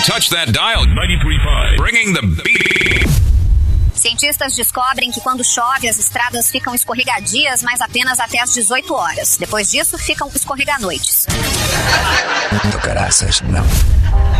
touch that dial. 93.5. Bringing the beat. Cientistas descobrem que quando chove as estradas ficam escorregadias, mas apenas até às 18 horas. Depois disso, ficam escorreganoites. Do caraças, não.